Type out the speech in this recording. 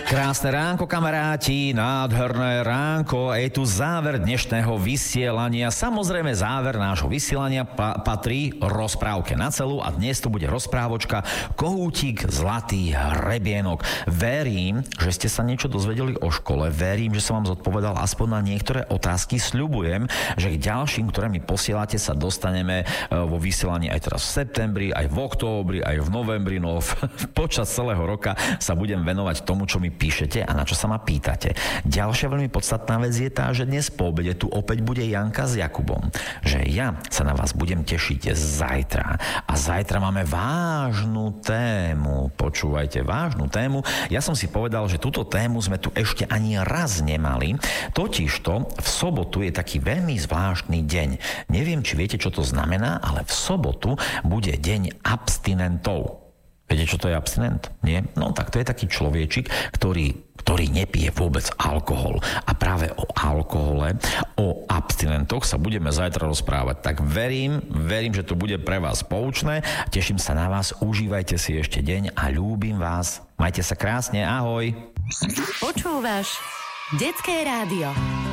Krásne ránko, kamaráti, nádherné ránko. Je tu záver dnešného vysielania. Samozrejme, záver nášho vysielania patrí rozprávke na celú a dnes tu bude rozprávočka Kohútik zlatý hrebienok. Verím, že ste sa niečo dozvedeli o škole. Verím, že som vám zodpovedal aspoň na niektoré otázky. Sľubujem, že k ďalším, ktoré mi posielate, sa dostaneme vo vysielaní aj teraz v septembri, aj v októbri, aj v novembri. No počas celého roka sa budem venovať tomu, čo mi píšete a na čo sa ma pýtate. Ďalšia veľmi podstatná vec je tá, že dnes po obede tu opäť bude Janka s Jakubom. Že ja sa na vás budem tešiť zajtra. A zajtra máme vážnu tému. Počúvajte, vážnu tému. Ja som si povedal, že túto tému sme tu ešte ani raz nemali. Totižto v sobotu je taký veľmi zvláštny deň. Neviem, či viete, čo to znamená, ale v sobotu bude deň abstinentov. Viete, čo to je abstinent? Nie? No tak to je taký človečik, ktorý nepije vôbec alkohol. A práve o alkohole, o abstinentoch sa budeme zajtra rozprávať. Tak verím, že to bude pre vás poučné. Teším sa na vás, užívajte si ešte deň a ľúbim vás. Majte sa krásne, ahoj. Počúvaš Detské rádio.